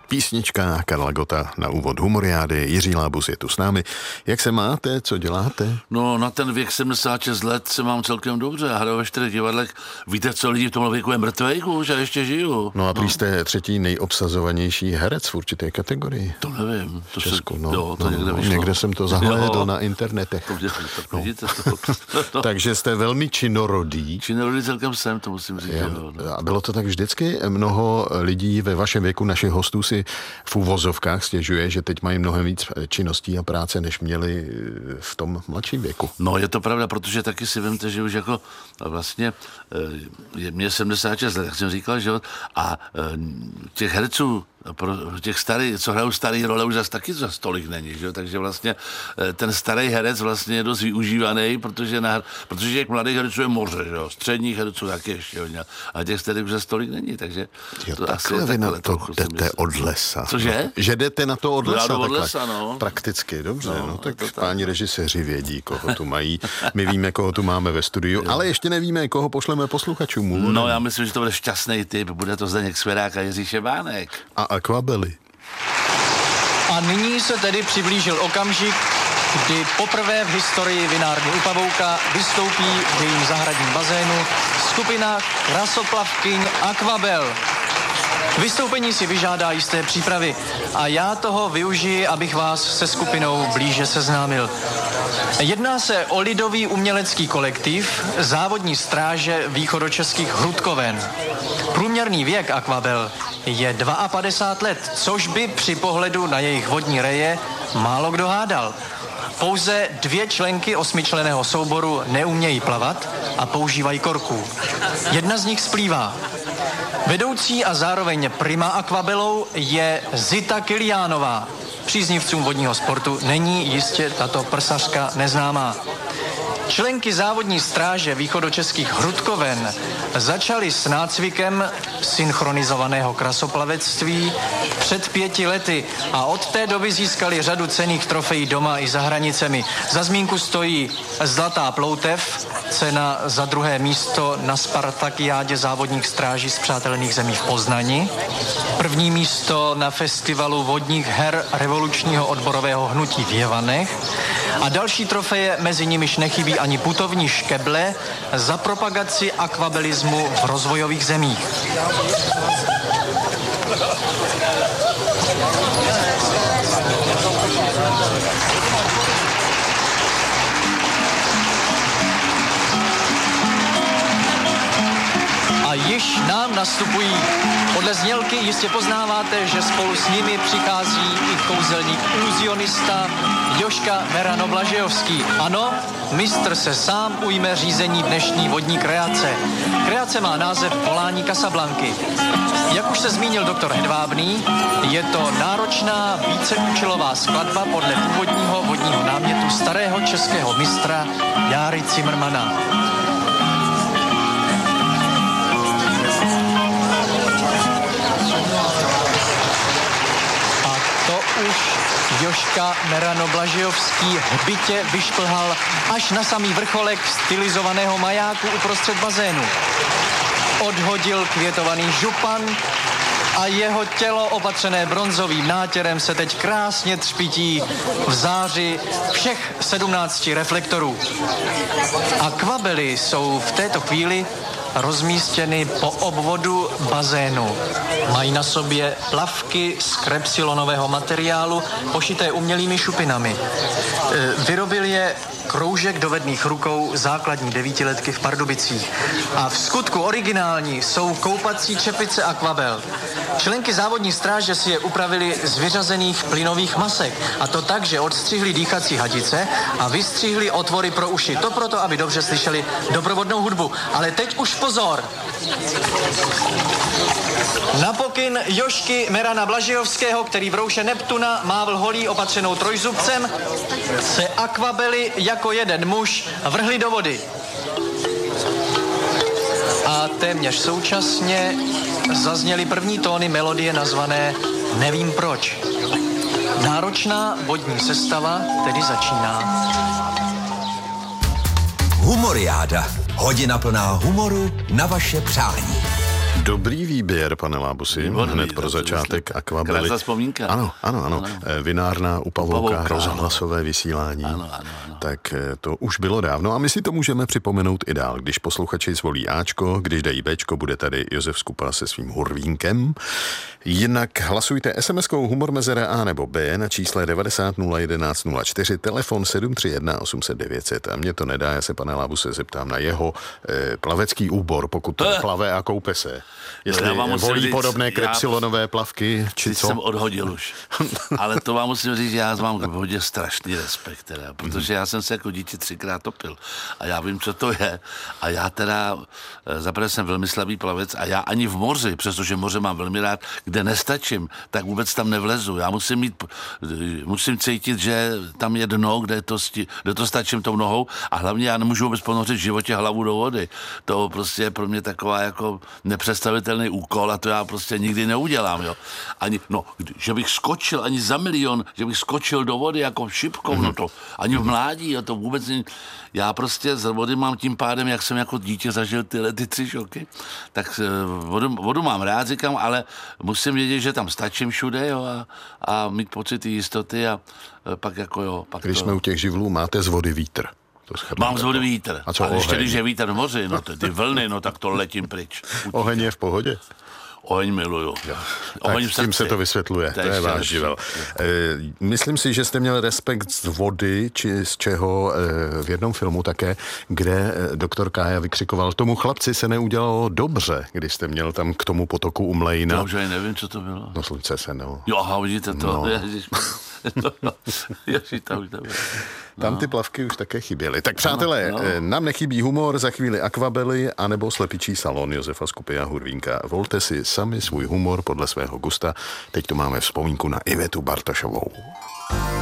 Písnička Karla Gotta na úvod Humoriády. Jiří Lábus je tu s námi. Jak se máte? Co děláte? No, na ten věk 76 let se mám celkem dobře. Já hraju ve 4 divadlech. Víte, co lidi v tomhle věku je mrtvejch už a ještě žiju. No a prý jste třetí nejobsazovanější herec v určité kategorii. To nevím. To Česku, někde vyšlo. Někde jsem to zahlédl na internetech. Vidíte to. Takže jste velmi činorodý. Činorodý celkem jsem, to musím říct. A bylo to tak vždycky? Mnoho lidí ve vašem věku, našich hostů, si v uvozovkách stěžuje, že teď mají mnohem víc činností a práce, než měli v tom mladším věku. No, je to pravda, protože taky si vemte, že už jako vlastně mě 76 let, jak jsem říkal, že a těch herců, těch starých, co hrajou starý role, už zase taky zase tolik není, že? Takže vlastně ten starý herec vlastně je dost využívaný, protože těch mladých herců je moře, že jo? Středních herců taky ještě hodně, a těch starých už zase tolik není, takže to asi je takhle, vy na to jdete od lesa. Cože? Že jdete na to od lesa, od lesa, no. Prakticky, dobře, no tak páni režiséři vědí, koho tu mají. My víme, koho tu máme ve studiu, ale ještě nevíme, koho pošleme posluchačům. No, já myslím, že to bude šťastný typ, bude to Zdeněk Svěrák a Jiří Šebánek. A Aquabely. A nyní se tedy přiblížil okamžik, kdy poprvé v historii vinárny u Pavouka vystoupí v jejím zahradním bazénu skupina krasoplavkyň Aquabel. Vystoupení si vyžádá jisté přípravy a já toho využiji, abych vás se skupinou blíže seznámil. Jedná se o lidový umělecký kolektiv závodní stráže východočeských Hrudkoven. Průměrný věk Aquabel je 52 let, což by při pohledu na jejich vodní reje málo kdo hádal. Pouze 2 členky 8členného souboru neumějí plavat a používají korků. Jedna z nich splývá. Vedoucí a zároveň prima Aquabelou je Zita Kiliánová. Příznivcům vodního sportu není jistě tato prsařka neznámá. Členky závodní stráže východočeských Hrudkoven začaly s nácvikem synchronizovaného krasoplavectví před 5 lety a od té doby získali řadu cenných trofejí doma i za hranicemi. Za zmínku stojí Zlatá ploutev, cena za 2. místo na Spartakiádě závodních stráží z přátelných zemí v Poznani, 1. místo na festivalu vodních her revolučního odborového hnutí v Jevanech a další trofeje, mezi nimiž nechybí ani putovní škeble za propagaci akvabelismu v rozvojových zemích. A již nám nastupují. Podle znělky jistě poznáváte, že spolu s nimi přichází i kouzelník iluzionista Joška Merano-Blažejovský. Ano, mistr se sám ujme řízení dnešní vodní kreace. Kreace má název Volání Casablanky. Jak už se zmínil doktor Hedvábný, je to náročná víceúčelová skladba podle původního vodního námětu starého českého mistra Járy Cimrmana. Už Joška Merano-Blažejovský hbitě vyšplhal až na samý vrcholek stylizovaného majáku uprostřed bazénu. Odhodil květovaný župan a jeho tělo opatřené bronzovým nátěrem se teď krásně třpití v záři všech 17 reflektorů. Aquabely jsou v této chvíli rozmístěny po obvodu bazénu. Mají na sobě plavky z krepsilonového materiálu pošité umělými šupinami. Vyrobil je kroužek dovedných rukou základní 9letky v Pardubicích. A v skutku originální jsou koupací čepice Aquabel. Členky závodní stráže si je upravili z vyřazených plynových masek. A to tak, že odstřihli dýchací hadice a vystřihli otvory pro uši. To proto, aby dobře slyšeli doprovodnou hudbu. Ale teď už pozor! Na pokyn Jošky Merana Blažejovského, který v rouše Neptuna mávl holí opatřenou trojzubcem, se Aquabely jako jeden muž vrhli do vody. A téměř současně zazněly první tóny melodie nazvané Nevím proč. Náročná vodní sestava tedy začíná. Humoriáda. Hodina plná humoru na vaše přání. Dobrý výběr, pane Lábusi, Výborný, hned pro začátek akvabely. Krásná vzpomínka. Ano. Vinárna Upavouka, rozhlasové vysílání. Ano. Tak to už bylo dávno a my si to můžeme připomenout i dál. Když posluchači zvolí Ačko, když dají Bčko, bude tady Josef Skupa se svým hurvínkem. Jinak hlasujte SMS-kou humor mezera A nebo B na čísle 90 011 04, telefon 731 800 900. A mě to nedá, já se pane Lábuse zeptám na jeho plavecký úbor, pokud to plave a koupe se. Jestli volí podobné krepsilonové plavky, či co? Jsem odhodil už. Ale to vám musím říct, že já mám k vodě strašný respekt, teda, protože já jsem se jako dítě 3krát topil a já vím, co to je. A já teda, zaprvé jsem velmi slabý plavec a já ani v moři, přestože moře mám velmi rád, kde nestačím, tak vůbec tam nevlezu. Já musím cítit, že tam je dno, kde to stačím tou nohou a hlavně já nemůžu vůbec ponořit v životě hlavu do vody. To prostě je pro mě taková jako nepředstavitelný úkol a to já prostě nikdy neudělám, jo. Že bych skočil ani za milion, že bych skočil do vody jako šipkou, no to ani v mládí, jo, to vůbec není. Já prostě z vody mám tím pádem, jak jsem jako dítě zažil ty 3 šoky, tak vodu mám rád, říkám, ale musím vědět, že tam stačím všude, jo, a mít pocit jistoty a pak jako jo. Pak když jsme u těch živlů, máte z vody vítr. Mám z vody vítr. A co ale ještě oheň? když je vítr v moři, no ty vlny, no tak to letím pryč. Oheň je v pohodě? Oheň miluju. Oheň tak s tím se to vysvětluje, to je váš živel. Myslím si, že jste měl respekt z vody, či z čeho v jednom filmu také, kde doktor Kája vykřikoval, tomu chlapci se neudělalo dobře, když jste měl tam k tomu potoku u Mlejna. Já už ani nevím, co to bylo. No slunce se no. Jo, aha, vidíte to. No. Tam ty plavky už také chyběly. Tak přátelé, nám nechybí humor, za chvíli akvabely anebo slepičí salon Josefa Skupy a Hurvínka. Volte si sami svůj humor podle svého gusta. Teď tu máme vzpomínku na Ivetu Bartošovou.